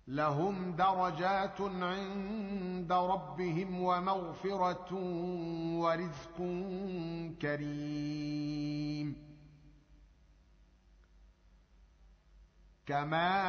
لهم درجات عند ربهم ومغفرة ورزق كريم كما